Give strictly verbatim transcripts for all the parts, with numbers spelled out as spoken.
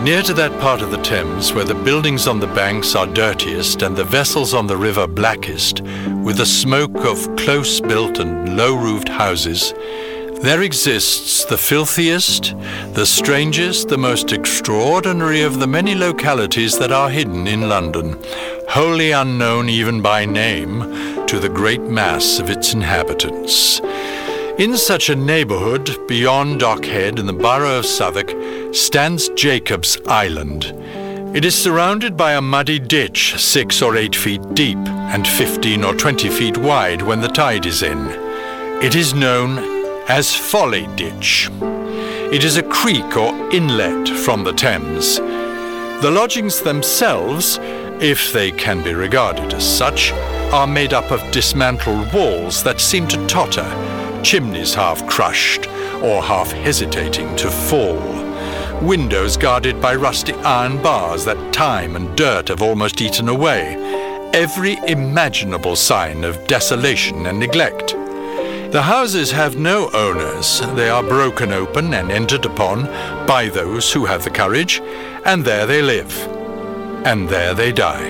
Near to that part of the Thames where the buildings on the banks are dirtiest and the vessels on the river blackest, with the smoke of close-built and low-roofed houses, there exists the filthiest, the strangest, the most extraordinary of the many localities that are hidden in London, wholly unknown even by name to the great mass of its inhabitants. In such a neighbourhood, beyond Dockhead in the borough of Southwark, stands Jacob's Island. It is surrounded by a muddy ditch six or eight feet deep and fifteen or twenty feet wide when the tide is in. It is known as Folly Ditch. It is a creek or inlet from the Thames. The lodgings themselves, if they can be regarded as such, are made up of dismantled walls that seem to totter, chimneys half crushed or half hesitating to fall, windows guarded by rusty iron bars that time and dirt have almost eaten away, every imaginable sign of desolation and neglect. The houses have no owners. They are broken open and entered upon by those who have the courage, and there they live, and there they die.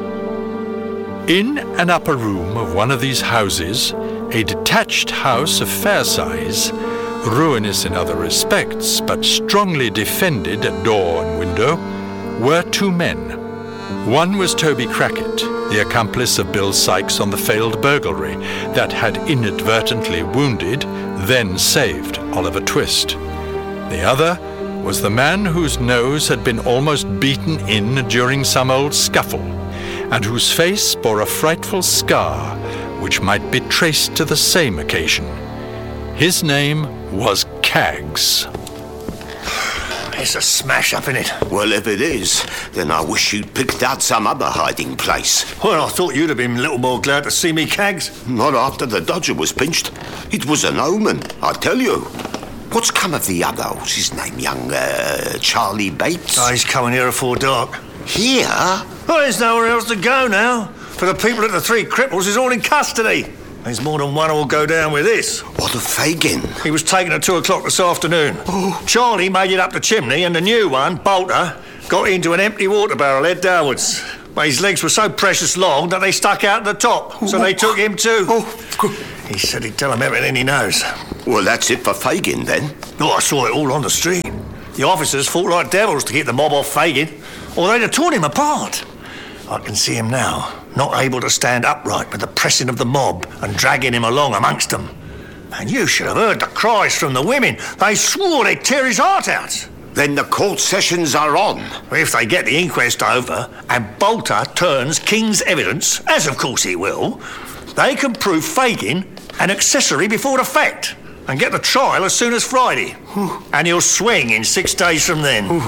In an upper room of one of these houses, a detached house of fair size, ruinous in other respects, but strongly defended at door and window, were two men. One was Toby Crackit, the accomplice of Bill Sykes on the failed burglary that had inadvertently wounded, then saved Oliver Twist. The other was the man whose nose had been almost beaten in during some old scuffle, and whose face bore a frightful scar which might be traced to the same occasion. His name was Kaggs. It's a smash-up, innit? Well, if it is, then I wish you'd picked out some other hiding place. Well, I thought you'd have been a little more glad to see me, Kaggs. Not after the Dodger was pinched. It was an omen, I tell you. What's come of the other, what's his name, young uh, Charlie Bates? Oh, he's coming here afore dark. Here? Well, there's nowhere else to go now. For the people at the Three Cripples is all in custody. There's more than one who'll go down with this. What of Fagin? He was taken at two o'clock this afternoon. Oh. Charlie made it up the chimney, and the new one, Bolter, got into an empty water barrel head downwards. But his legs were so precious long that they stuck out the top, so they took him too. Oh. He said he'd tell them everything he knows. Well, that's it for Fagin, then. Oh, I saw it all on the street. The officers fought like devils to get the mob off Fagin, or they'd have torn him apart. I can see him now, not able to stand upright with the pressing of the mob and dragging him along amongst them. And you should have heard the cries from the women. They swore they'd tear his heart out. Then the court sessions are on. If they get the inquest over and Bolter turns King's evidence, as of course he will, they can prove Fagin an accessory before the fact and get the trial as soon as Friday. And he'll swing in six days from then. Ooh.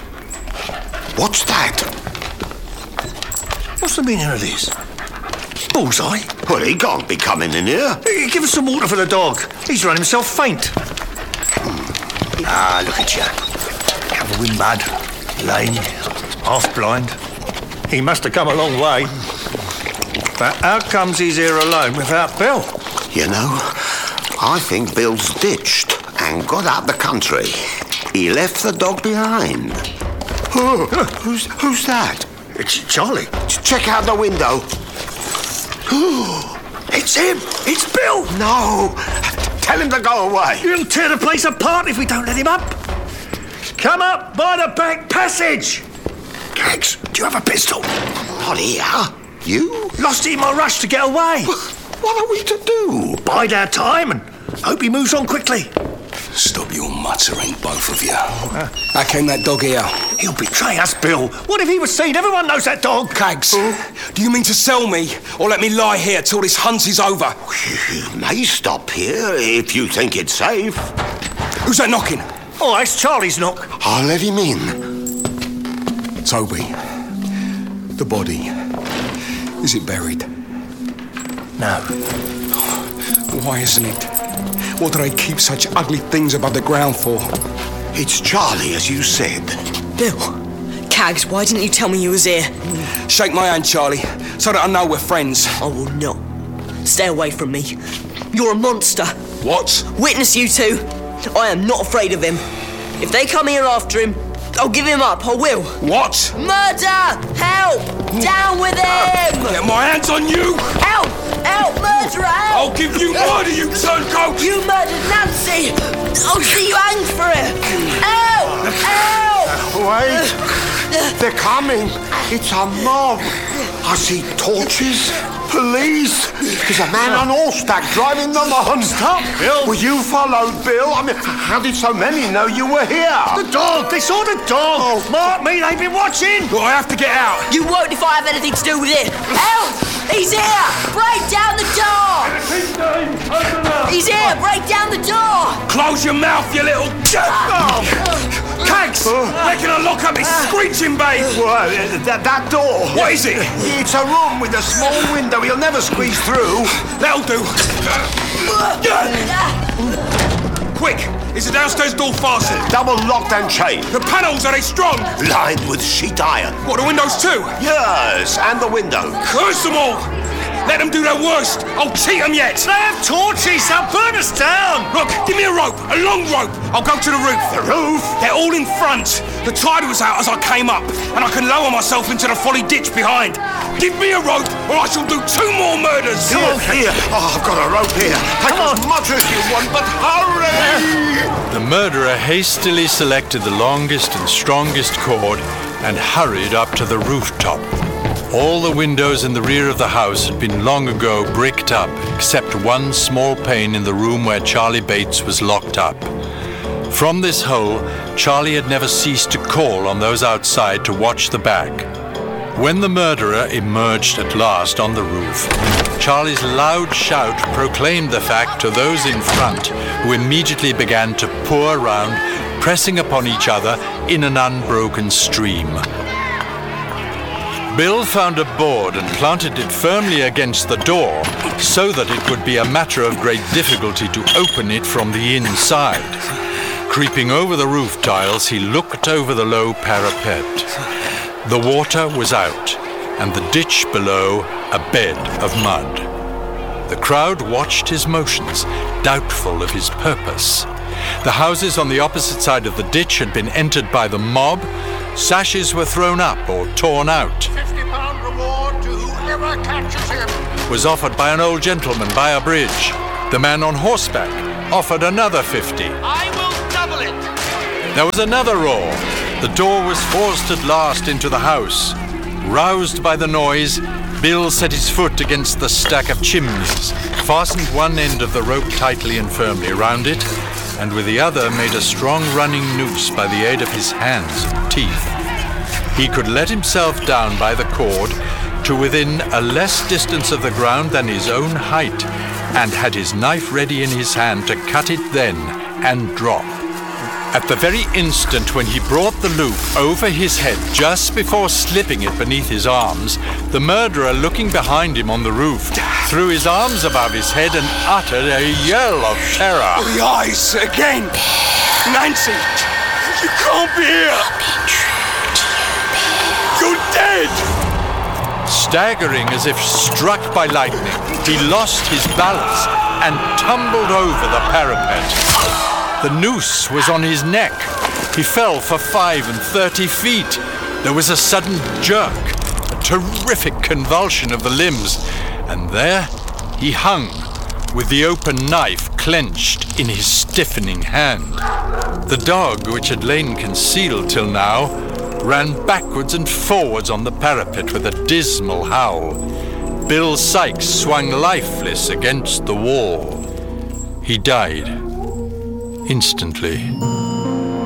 What's that? What's the meaning of this? Bullseye? Well, he can't be coming in here. Hey, give us some water for the dog. He's run himself faint. Ah, look at you. Covered with mud, lame, half-blind. He must have come a long way. But how comes he's here alone without Bill? You know, I think Bill's ditched and got out the country. He left the dog behind. Oh, who's, who's that? It's Charlie. Check out the window. It's him! It's Bill! No! Tell him to go away. He'll tear the place apart if we don't let him up. Come up by the back passage! Kaggs, do you have a pistol? Not here. You? Lost it in my rush to get away. What are we to do? Bide our time and hope he moves on quickly. Stop your muttering, both of you. Uh, How came that dog here? He'll betray us, Bill. What if he was seen? Everyone knows that dog. Kaggs, oh. Do you mean to sell me or let me lie here till this hunt is over? You may stop here if you think it's safe. Who's that knocking? Oh, it's Charlie's knock. I'll let him in. Toby, the body, is it buried? No. Why isn't it? What do they keep such ugly things above the ground for? It's Charlie, as you said. Bill, Kaggs, why didn't you tell me you was here? Shake my hand, Charlie, so that I know we're friends. I will not. Stay away from me. You're a monster. What? Witness you two. I am not afraid of him. If they come here after him, I'll give him up, I will. What? Murder! Help! Down with him! Get my hands on you! Help! Help! Murderer! Help! I'll give you murder, you turncoat! You murdered Nancy! I'll see you hanged for it! Help! Help! Wait! They're coming! It's a mob! I see torches, police. There's a man on horseback driving them on. Stop, Bill! Well, you followed, Bill? I mean, how did so many know you were here? The dog! They saw the dog! Mark me, they've been watching! Well, I have to get out. You won't if I have anything to do with it! Help! He's here! Break down the door! He's here! Break down the door! Close your mouth, you little... Oh. Cags! Reckon I lock up this screeching babe! Well, uh, that, that door. What is it? It's a room with a small window. He'll never squeeze through. That'll do. Quick! Is the downstairs door fastened? Double locked and chained. The panels, are they strong? Lined with sheet iron. What, the windows too? Yes, and the window. Curse them all! Let them do their worst! I'll cheat them yet! They have torches! They'll burn us down! Look, give me a rope, a long rope. I'll go to the roof. The roof? They're all in front. The tide was out as I came up, and I can lower myself into the folly ditch behind. Give me a rope, or I shall do two more murders. Come on, here. Oh, I've got a rope here. Take as much as you want, but hurry! The murderer hastily selected the longest and strongest cord and hurried up to the rooftop. All the windows in the rear of the house had been long ago bricked up, except one small pane in the room where Charlie Bates was locked up. From this hole, Charlie had never ceased to call on those outside to watch the back. When the murderer emerged at last on the roof, Charlie's loud shout proclaimed the fact to those in front, who immediately began to pour round, pressing upon each other in an unbroken stream. Bill found a board and planted it firmly against the door so that it would be a matter of great difficulty to open it from the inside. Creeping over the roof tiles, he looked over the low parapet. The water was out, and the ditch below a bed of mud. The crowd watched his motions, doubtful of his purpose. The houses on the opposite side of the ditch had been entered by the mob. Sashes were thrown up or torn out. fifty pound reward to whoever catches him. Was offered by an old gentleman by a bridge. The man on horseback offered another fifty. I will double it. There was another roar. The door was forced at last into the house. Roused by the noise, Bill set his foot against the stack of chimneys, fastened one end of the rope tightly and firmly round it, and with the other made a strong running noose by the aid of his hands and teeth. He could let himself down by the cord to within a less distance of the ground than his own height, and had his knife ready in his hand to cut it then and drop. At the very instant when he brought the loop over his head, just before slipping it beneath his arms, the murderer, looking behind him on the roof, threw his arms above his head and uttered a yell of terror. The eyes again! Nancy! You can't be here! You're dead! Staggering as if struck by lightning, he lost his balance and tumbled over the parapet. The noose was on his neck. He fell for five and thirty feet. There was a sudden jerk, a terrific convulsion of the limbs, and there he hung, with the open knife clenched in his stiffening hand. The dog, which had lain concealed till now, ran backwards and forwards on the parapet with a dismal howl. Bill Sykes swung lifeless against the wall. He died instantly.